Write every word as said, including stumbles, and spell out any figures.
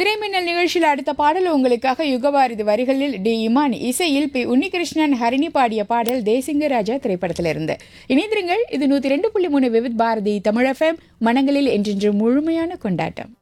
திரைமின்னல் நிகழ்ச்சியில் அடுத்த பாடல் உங்களுக்காக யுகபாரதி வரிகளில் டி இமான் இசையில் பி உன்னிகிருஷ்ணன் ஹரிணி பாடிய பாடல் தேசிங்க ராஜா திரைப்படத்திலிருந்து. இணைந்திருங்கள். இது நூத்தி ரெண்டு புள்ளி மூணு விவித் பாரதி தமிழ் எஃப்எம். மனங்களில் என்றென்று முழுமையான கொண்டாட்டம்.